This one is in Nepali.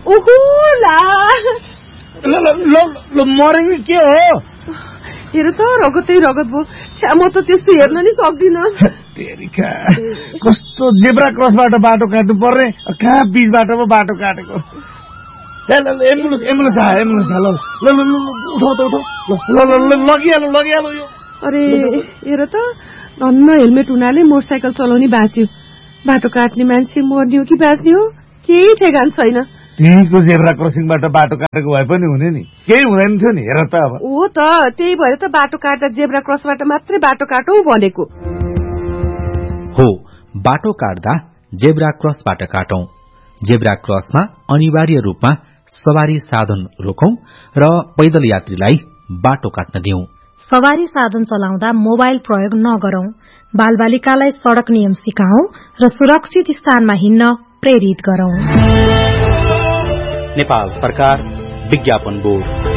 ओहो ला मरेको के हो? हेर त रगतै रगत भयो। छ्या म त त्यस्तो हेर्न नि सक्दिन। तेरिका कस्तो जेब्रा क्रसबाट बाटो काट्नु पर्ने, कहाँ बीचबाट पो बाटो काटेको। एम्बुलेन्स आयो। लगिहाल्नु यो। अरे हेर त धन्न हेलमेट हुनाले मोटरसाइकल चलाउने बाँच्यो। बाटो काट्ने मान्छे मर्ने हो कि बाँच्ने हो केही ठेगान छैन। त्यहीको जेब्रा क्रसिङबाट बाटो काटेको भए पनि हुने नि, केही हुँदैन थियो नि। हेर त अब हो त त्यही भएर त बाटो काट्दा जेब्रा क्रसबाट मात्रै बाटो काटौँ भनेको हो। बाटो काट्दा जेब्रा क्रसबाट काटौं। जेब्रा क्रसमा अनिवार्य रूपमा सवारी साधन रोकौं र पैदल यात्रीलाई बाटो काट्न दिउँ। सवारी साधन चलाउँदा मोबाइल प्रयोग नगरौं। बालबालिकालाई सड़क नियम सिकाऊं र सुरक्षित स्थानमा हिँड्न प्रेरित गरौं। नेपाल सरकार विज्ञापन बोर्ड।